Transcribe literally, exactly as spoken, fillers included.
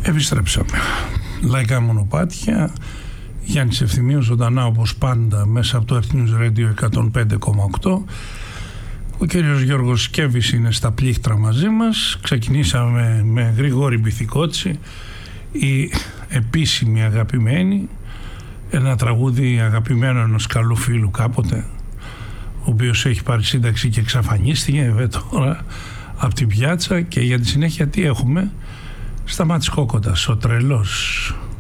Επιστρέψαμε. Λαϊκά μονοπάτια. Γιάννης Ευθυμίος ζωντανά όπως πάντα μέσα από το Earth News Radio εκατόν πέντε κόμμα οκτώ. Ο κύριος Γιώργος Σκέβης είναι στα πλήκτρα μαζί μας. Ξεκινήσαμε με Γρηγόρη Μπιθικότση, η επίσημη αγαπημένη, ένα τραγούδι αγαπημένο ενός καλού φίλου κάποτε, ο οποίος έχει πάρει σύνταξη και εξαφανίστηκε βέβαια τώρα από την πιάτσα. Και για τη συνέχεια τι έχουμε? Σταμάτης Κόκοτας, ο τρελός.